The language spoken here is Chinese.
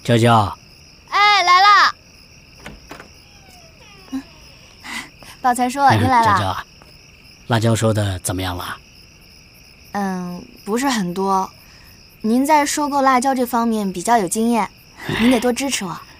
娇娇， 哎，来啦！宝财叔，您来了。 娇娇，辣椒收的怎么样了？ 不是很多。您在收购辣椒这方面比较有经验，您得多支持我。